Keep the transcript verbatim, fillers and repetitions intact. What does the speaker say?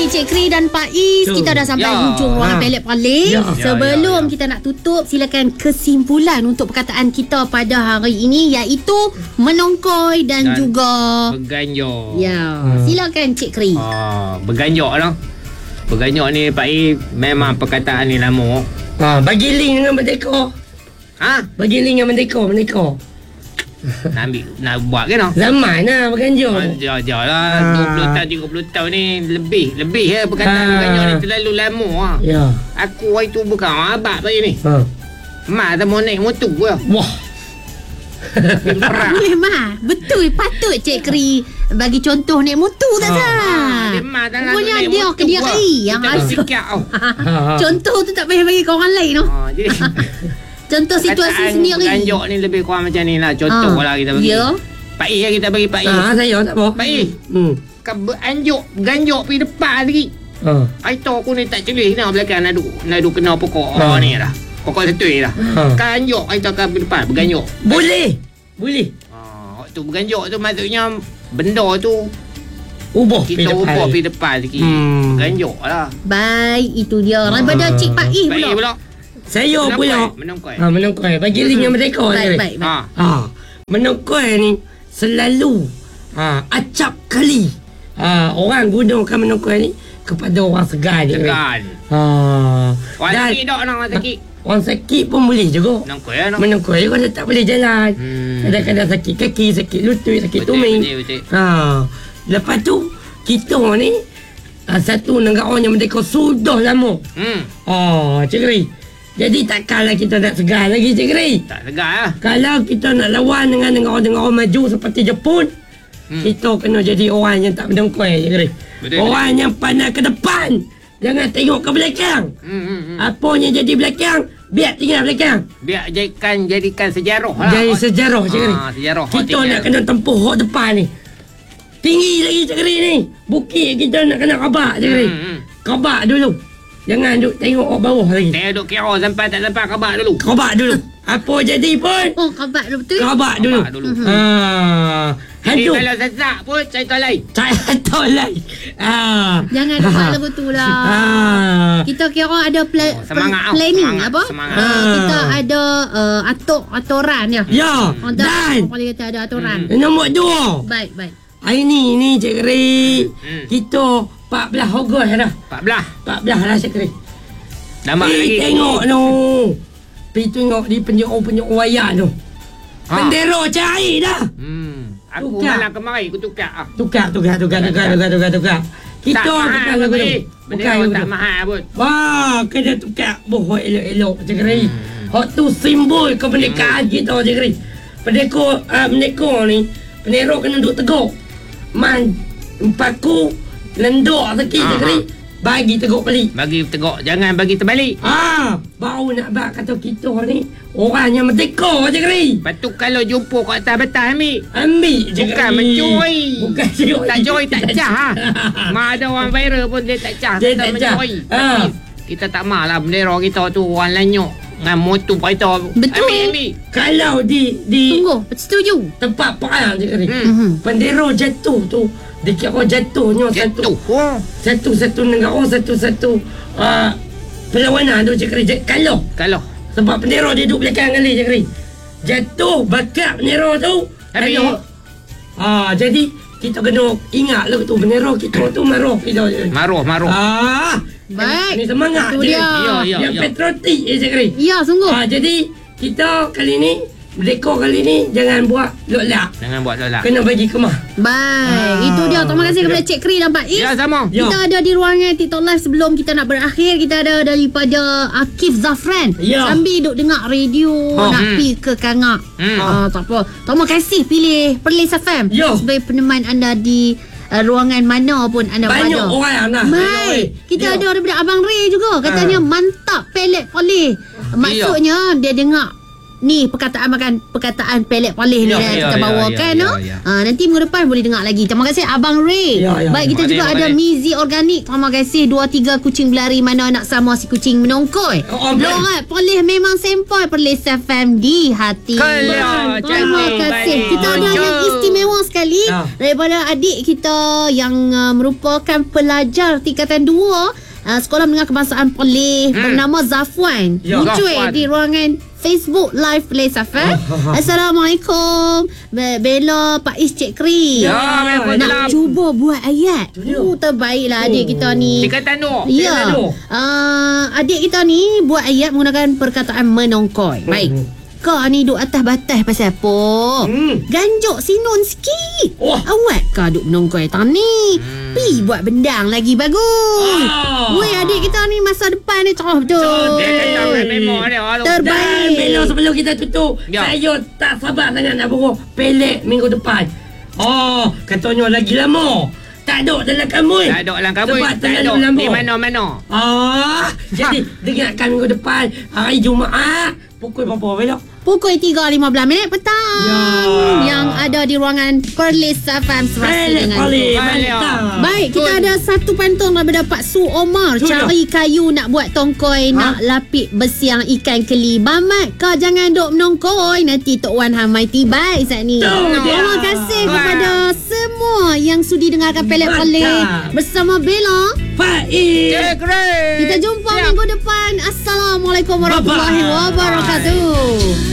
Baik, Cik Kri dan Pak Is, Tuh. kita dah sampai Ya. hujung ruangan Ha. pelik paling. Ya. Sebelum Ya, ya, ya. kita nak tutup, silakan kesimpulan untuk perkataan kita pada hari ini, iaitu menongkoi dan, Dan juga berganjok. ya. Hmm. Silakan Cik Kri. Ah, berganjok lah. Berganjok ni Pak I, memang perkataan ni lama. Ha, bagi link dengan Merdeka. Ha? Bagi link dengan Merdeka, Merdeka. Nak ambil, nak buat ke no? Zaman lah berganjok. Ajar-ajar lah. Ah. dua puluh tahun, tiga puluh tahun ni lebih. Lebih ya perkataan Ah. berganjok ni terlalu lama lah. Ya. Aku hari tu bukan orang abad pagi ni. Ha. Mak tak mau naik motor lah. Wah. Perang. Boleh mah. Betul, patut Cik Kri bagi contoh naik motor tak Ha. sah. Dia mak tak nak Rupanya naik dia motor ke dia lah. air yang Kita ada. bersikap tau. Ha. Contoh tu tak payah bagi ke orang lain noh. Ha, jadi Contoh situasi perkataan sendiri. berganjok ni lebih kurang macam ni lah. Contoh Ah. lah kita bagi. Ya. Pak I lah kita bagi Pak I. Ha, saya tak apa. Pak I. Hmm. Kan beranjok, ganjok pergi depan lagi. Ha. Hari tu aku ni tak celih nak belakang nak duk, nak duk kena pokok Ha. oh, ni dah. Pokok setui dah. Ha. Kan anjok hari tu akan pergi depan, berganjok. Boleh. Boleh. Ha, waktu berganjok tu maksudnya benda tu Ubah kita pergi ubah depan. pergi depan sikit. Hmm. Berganjok lah. Baik, itu dia. Daripada Ah. Cik Pak Is Pak I pula. pula. Saya pula. Menongkoi. Ha, menongkoi. Bagi link dengan Merdeka. Baik, ni. baik, baik. Ha. Ha, menongkoi ni selalu ha, acap kali ha, orang gunakan menongkoi ni kepada orang segan je. Segan. Ha. Orang Dan sakit tak nak orang sakit. orang sakit pun boleh juga. Menongkoi lah. Menongkoi juga dia tak boleh jalan. Hmm. Kadang-kadang sakit kaki, sakit lutut, sakit Betul, tuming. betul, betul. Ha. Lepas tu kita ni ha, satu negara yang merdeka sudah lama. Hmm. Oh, Cik Kri. Jadi takkanlah kita nak segan lagi, Cik Kri. Tak segar lah. Kalau kita nak lawan dengan negara-negara maju seperti Jepun, Hmm. kita kena jadi orang yang tak menongkoi, Cik Kri. Betul, Orang yang pandang ke depan. Jangan tengok ke belakang. Hmm, hmm, hmm. Apa yang jadi belakang, biar tinggal belakang. Biar jadikan jadikan sejarah lah. Jadi sejarah, Cik Kri. Ah, sejarah. Kita nak kena tempuh hak depan ni. Tinggi lagi, Cik Kri ni. Bukit kita nak kena kabak, Cik Kri. Hmm, hmm. Kabak dulu. Jangan duk tengok hak bawah lagi. Saya duk kira sampai tak sampai kabar dulu. Kabak dulu. Apa jadi pun, Oh, kabat tu betul. kabak dulu. Kabak dulu. Ha. Jadi Hantu. kalau sesak pun cerita lain. Saya tolak. Ah. Jangan buat lepas tu lah. Ah. Kita kira ada pla- Oh, semangat, pl- planning semangat, apa? semangat. Ah, Ah. kita ada uh, atur aturan ya. Ya. Oh, dah. Dan Orang boleh kata ada aturan. nombor dua. Baik, baik. Hari ni ni Cik Kri. Hmm. Kita empat belas Ogos dah. empat belas. empat belas lah Cik Kri. Nampak Pergi lagi. tengok tu. Pergi tengok di penjuru-penjuru wayang tu. Ha. Bendera cair dah. Hmm. Aku Tukar. malam kemarin aku tukar ah. Tukar, tukar, tukar, tukar, tukar, tukar, tukar. Kita tak mahal tukar pun lagu tu. ni. Benda lagu tak tu. mahal pun. Wah, kena tukar bohong elok-elok Cik Kri. Hmm. Hak tu simbol kemerdekaan kita Cik Kri. Merdeka, uh, merdeka ni, bendera kena duduk tegak. Man, paku, lendok sikit Cik Ah, Kri. Bagi tegak balik. Bagi tegak, jangan bagi terbalik. Ah, baru nak bak kata kita ni orang yang merdeka Cik Kri. Lepas tu kalau jumpa kat atas betas ambil. Ambil Cik Bukan Kri. mencuri. Bukan mencuri. Tak curi tak cah ha. Mak ada orang viral pun dia tak cah. Dia Kita tak cah. mencuri. Ha. Tapi kita tak mahu lah bendera kita tu orang lanyok. Dengan motor kereta. Betul. Ambil, ambil. Kalau di di Sungguh, setuju. tempat perang Cik Kri. Hmm. Mhm. Bendera jatuh tu dikira jatuhnya satu Jatuh. Oh. satu-satu negara, satu-satu uh, perlawanan tu Cik Kri. J- Kalau Kalau. sebab bendera dia duduk belakang kali Cik Kri. Jatuh bakar bendera tu. Habis. kalau- Ah, jadi kita kena ingat lah tu bendera kita tu maruh kita. Cik Kri. Maruh, maruh. Ah, Baik. ni semangat Itu Cik Kri. dia. Ya, ya, Yang ya. patriotik eh, Cik Kri. Ya, sungguh. Ah, jadi kita kali ni merdeka kali ni jangan buat lolak. Jangan buat tolak. Kena bagi kemah. Baik, Ah, itu dia. Terima kasih itu kepada dia. Cik Kri dan Pak Is. Ya, sama. Ya. Kita ada di ruangan TikTok Live sebelum kita nak berakhir. Kita ada daripada Akif Zafran. Ya. Sambil duk dengar radio, Oh, nak hmm. pergi ke Kangak. Hmm. Ah, tak apa. Terima kasih pilih Perlis F M Ya. sebagai peneman anda di uh, ruangan mana pun anda Banyak berada. orang nak. Baik. Kita Ya. ada daripada Abang Ray juga. Katanya Ah. mantap pelet poleh. Maksudnya dia dengar ni perkataan makan perkataan pelet poleh ni Ya, dah ya, kita ya, bawakan ya, no. ya, ya. Ah, nanti minggu depan boleh dengar lagi. Terima kasih Abang Ray. Ya, ya. Baik, kita Terima juga kasih, ada terima Mizi Organik. Terima kasih dua tiga kucing berlari mana nak sama si kucing menongkoi. Oh, Lorat poleh memang sempoi Perlis F M di hati. Kalau Terima cantik kasih. balik. Kita ada yang Bonjour. istimewa sekali Ya. daripada adik kita yang uh, merupakan pelajar tingkatan dua uh, Sekolah Menengah Kebangsaan Perlis Hmm. bernama Zafwan. Ya. Muncul Zafwan. di ruangan Facebook Live Perlis F M. Assalamualaikum. Be- Bella Pak Is Cik Kri. Ya, Nak Waalaikumsalam. cuba buat ayat. Tu dia. Oh, terbaiklah adik kita ni. Tingkatan dua. Ya. Tingkatan dua. Uh, adik kita ni buat ayat menggunakan perkataan menongkoi. Baik. Hmm. Kau ni duk atas batas pasal apa? Hmm. Ganjok sinun sikit. Wah. Awak kau duk menongkoi tang ni. Hmm. Pi buat bendang lagi bagus. Ah. Weh, adik kita ni masa depan ni cerah betul. Dia kata memang dia. aduh. Terbaik. Dan Bella sebelum kita tutup, Ya. saya tak sabar sangat nak bawa pelet minggu depan. Oh, katanya lagi lama. Tak ada dalam kamus. Tak ada dalam kabut. Sebab Tak terlalu ada. lama. Di mana-mana. Ah, jadi dengarkan minggu depan hari Jumaat pukul berapa Bella? Pukul tiga lima belas minit petang. Ya. Yang ada di ruangan Perlis F M serasi Pelet dengan paling Balik. mantap. Baik, kita ada satu pantun daripada Pak Su Omar. Tu dia. Cari kayu nak buat tongkoi, Ha? nak lapik besiang ikan keli. Mamat, kau jangan duk menongkoi. Nanti Tok Wan Hamai tiba saat ni. Tu dia. Terima kasih Wah. kepada semua yang sudi dengarkan Pelet Mantap. Pelik bersama Bella. Faiz. Cik Ray. Kita jumpa Siap. minggu depan. Assalamualaikum warahmatullahi Bye-bye. wabarakatuh.